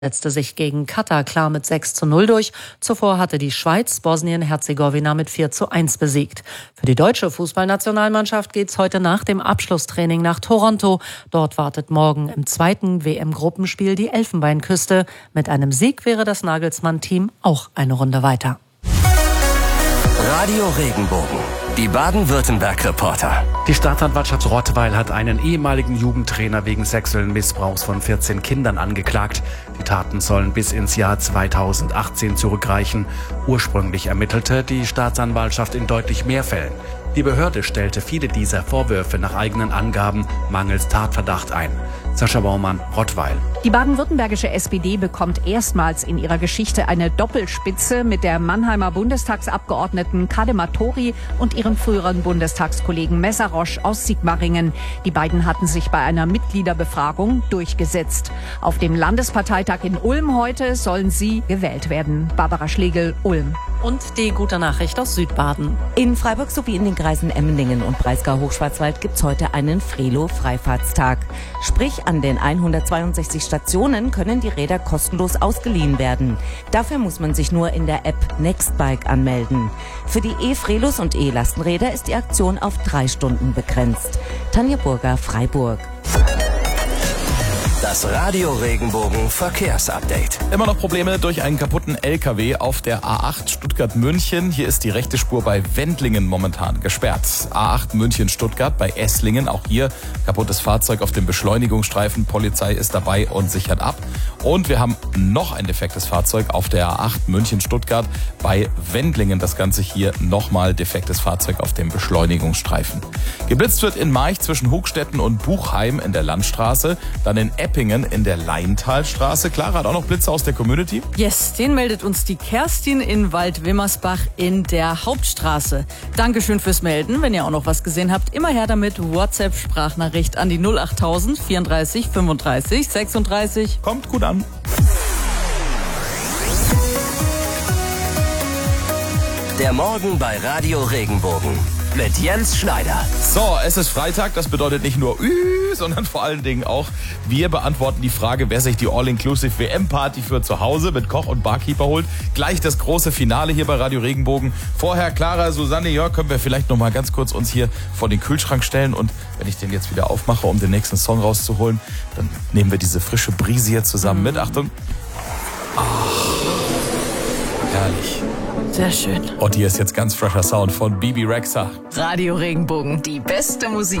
setzte sich gegen Katar klar mit 6:0 durch. Zuvor hatte die Schweiz Bosnien-Herzegowina mit 4:1 besiegt. Für die deutsche Fußballnationalmannschaft geht's heute nach dem Abschlusstraining nach Toronto. Dort wartet morgen im zweiten WM-Gruppenspiel die Elfenbeinküste. Mit einem Sieg wäre das Nagelsmann-Team auch eine Runde weiter. Radio Regenbogen, die Baden-Württemberg-Reporter. Die Staatsanwaltschaft Rottweil hat einen ehemaligen Jugendtrainer wegen sexuellen Missbrauchs von 14 Kindern angeklagt. Die Taten sollen bis ins Jahr 2018 zurückreichen. Ursprünglich ermittelte die Staatsanwaltschaft in deutlich mehr Fällen. Die Behörde stellte viele dieser Vorwürfe nach eigenen Angaben mangels Tatverdacht ein. Sascha Baumann, Rottweil. Die baden-württembergische SPD bekommt erstmals in ihrer Geschichte eine Doppelspitze mit der Mannheimer Bundestagsabgeordneten Kadema Tori und ihrem früheren Bundestagskollegen Messerosch aus Sigmaringen. Die beiden hatten sich bei einer Mitgliederbefragung durchgesetzt. Auf dem Landesparteitag in Ulm heute sollen sie gewählt werden. Barbara Schlegel, Ulm. Und die gute Nachricht aus Südbaden. In Freiburg sowie in den Kreisen Emmendingen und Breisgau-Hochschwarzwald gibt's heute einen Frelo-Freifahrtstag. Sprich, an den 162 Stationen können die Räder kostenlos ausgeliehen werden. Dafür muss man sich nur in der App Nextbike anmelden. Für die E-Frelos und E-Lastenräder ist die Aktion auf 3 Stunden begrenzt. Tanja Burger, Freiburg. Das Radio Regenbogen Verkehrsupdate. Immer noch Probleme durch einen kaputten LKW auf der A8 Stuttgart-München. Hier ist die rechte Spur bei Wendlingen momentan gesperrt. A8 München-Stuttgart bei Esslingen. Auch hier kaputtes Fahrzeug auf dem Beschleunigungsstreifen. Polizei ist dabei und sichert ab. Und wir haben noch ein defektes Fahrzeug auf der A8 München-Stuttgart bei Wendlingen. Das Ganze hier nochmal defektes Fahrzeug auf dem Beschleunigungsstreifen. Geblitzt wird in Maich zwischen Hochstetten und Buchheim in der Landstraße. Dann in Eppingen in der Leintalstraße. Clara hat auch noch Blitze aus der Community. Yes, den meldet uns die Kerstin in Waldwimmersbach in der Hauptstraße. Dankeschön fürs Melden. Wenn ihr auch noch was gesehen habt, immer her damit. WhatsApp-Sprachnachricht an die 08000 34 35 36. Kommt gut an. Der Morgen bei Radio Regenbogen mit Jens Schneider. So, es ist Freitag, das bedeutet nicht nur sondern vor allen Dingen auch, wir beantworten die Frage, wer sich die All-Inclusive WM-Party für zu Hause mit Koch und Barkeeper holt. Gleich das große Finale hier bei Radio Regenbogen. Vorher, Clara, Susanne, Jörg, können wir vielleicht noch mal ganz kurz uns hier vor den Kühlschrank stellen und wenn ich den jetzt wieder aufmache, um den nächsten Song rauszuholen, dann nehmen wir diese frische Brise hier zusammen mit. Achtung. Oh, herrlich. Sehr schön. Und hier ist jetzt ganz fresher Sound von Bibi Rexha. Radio Regenbogen, die beste Musik.